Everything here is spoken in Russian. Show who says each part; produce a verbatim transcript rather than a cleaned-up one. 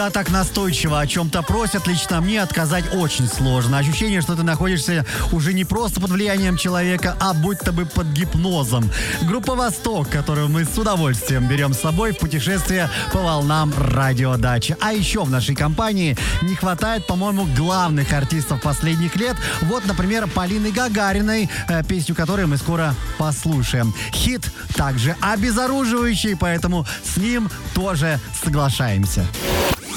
Speaker 1: А так настойчиво о чем-то просят, лично мне отказать очень сложно. Ощущение, что ты находишься уже не просто под влиянием человека, а будто бы под гипнозом. Группа «Восток», которую мы с удовольствием берем с собой в путешествие по волнам радиодачи. А еще в нашей компании не хватает, по-моему, главных артистов последних лет. Вот, например, Полины Гагариной, песню которой мы скоро послушаем. Хит также обезоруживающий, поэтому с ним тоже соглашаемся.